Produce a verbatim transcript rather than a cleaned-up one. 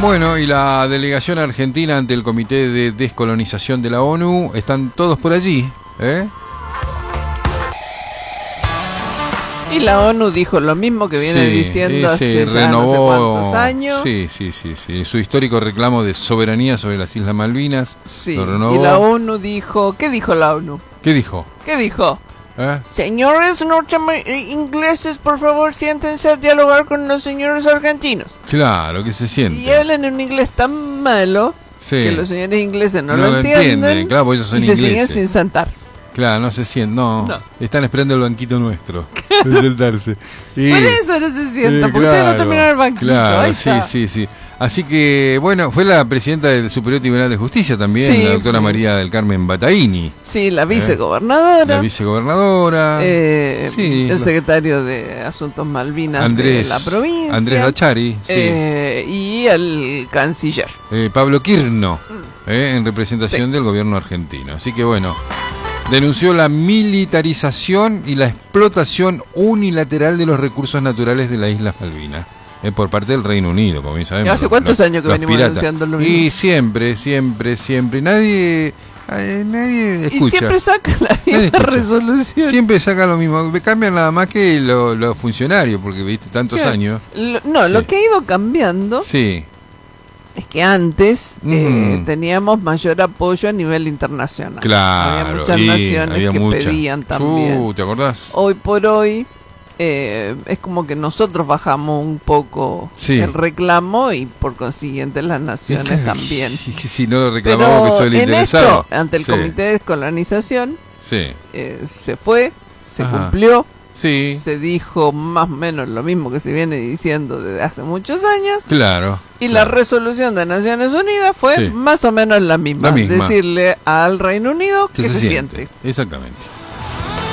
Bueno, y la delegación argentina ante el Comité de Descolonización de la ONU, están todos por allí, ¿eh? Y la ONU dijo lo mismo que viene sí, diciendo sí, hace renovó, ya no sé cuántos años. Sí, sí, sí, sí. Su histórico reclamo de soberanía sobre las Islas Malvinas. Sí, lo renovó. Y la ONU dijo... ¿Qué dijo la ONU? ¿Qué dijo? ¿Qué dijo? ¿Eh? Señores norteamericanos ingleses, por favor, siéntense a dialogar con los señores argentinos. Claro, que se siente. Y hablan en un inglés tan malo sí. que los señores ingleses no, no lo lo entienden, entienden. Claro, porque ellos son y ingleses. se siguen sin sentar. Claro, no se sienten, no. no. Están esperando el banquito nuestro de sentarse. Y, por eso no se sientan, eh, porque claro, ustedes no terminaron el banquito. Claro, Ahí sí, está. sí, sí. Así que, bueno, fue la presidenta del Superior Tribunal de Justicia también, Sí, la doctora sí. María del Carmen Bataini. Sí, la vicegobernadora. La vicegobernadora. Eh, sí, el secretario de Asuntos Malvinas Andrés, de la provincia. Andrés Dachari, sí. Eh, y el canciller. Eh, Pablo Quirno, eh, en representación sí. del gobierno argentino. Así que, bueno, denunció la militarización y la explotación unilateral de los recursos naturales de las Islas Malvinas. Eh, por parte del Reino Unido, como bien sabemos. ¿Hace cuántos los, años que los venimos piratas. denunciando lo mismo? Y siempre, siempre, siempre. Nadie, eh, nadie escucha. Y siempre saca la misma resolución. Siempre saca lo mismo. Cambian nada más que los lo funcionarios, porque viste tantos Claro. años. Lo, no, sí. lo que ha ido cambiando sí. es que antes Mm. eh, teníamos mayor apoyo a nivel internacional. Claro. Había muchas y naciones había que mucha. pedían también. Uh, ¿te acordás? Hoy por hoy eh, es como que nosotros bajamos un poco sí. el reclamo y por consiguiente las naciones también. Y que si no lo reclamamos Pero que soy el en interesado. esto, ante el sí. Comité de Descolonización, sí. eh, se fue, se Ajá. cumplió. Sí. Se dijo más o menos lo mismo que se viene diciendo desde hace muchos años. Claro. Y claro. la resolución de Naciones Unidas fue sí. más o menos la misma. La misma. Decirle al Reino Unido que, que se, se siente. siente. Exactamente.